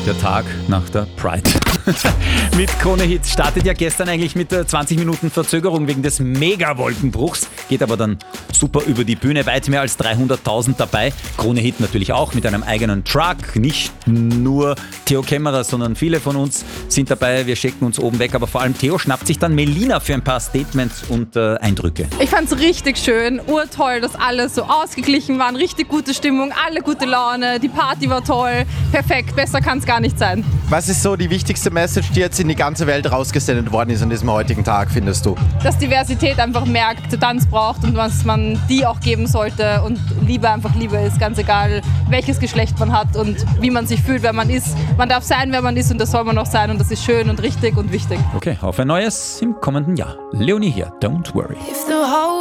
Der Tag nach der Pride. Mit Krone Hit startet ja gestern eigentlich mit 20 Minuten Verzögerung wegen des Mega-Wolkenbruchs. Geht aber dann super über die Bühne, weit mehr als 300.000 dabei. Krone Hit natürlich auch mit einem eigenen Truck. Nicht nur Theo Kämmerer, sondern viele von uns sind dabei. Wir schicken uns oben weg, aber vor allem Theo schnappt sich dann Melina für ein paar Statements und Eindrücke. Ich fand es richtig schön, urtoll, dass alles so ausgeglichen war, richtig gute Stimmung, alle gute Laune, die Party war toll, perfekt, besser kann es gar nicht sein. Was ist so die wichtigste Message, die jetzt in die ganze Welt rausgesendet worden ist an diesem heutigen Tag, findest du? Dass Diversität einfach mehr Akzeptanz braucht und was man die auch geben sollte und Liebe einfach Liebe ist, ganz egal welches Geschlecht man hat und wie man sich fühlt, wer man ist. Man darf sein, wer man ist und das soll man auch sein und das ist schön und richtig und wichtig. Okay, auf ein neues im kommenden Jahr. Leonie hier, don't worry.